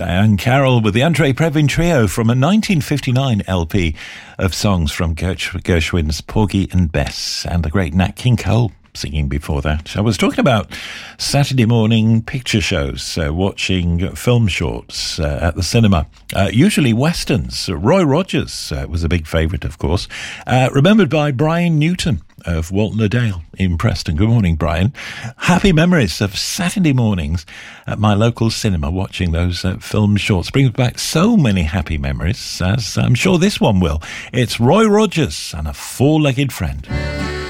Diane Carroll with the Andre Previn Trio from a 1959 LP of songs from Gershwin's Porgy and Bess, and the great Nat King Cole singing before that. I was talking about Saturday morning picture shows, watching film shorts at the cinema, usually westerns. Roy Rogers was a big favourite, of course, remembered by Brian Newton of Walton-le-Dale in Preston. Good morning, Brian. Happy memories of Saturday mornings at my local cinema watching those film shorts. Brings back so many happy memories, as I'm sure this one will. It's Roy Rogers and a Four-Legged Friend.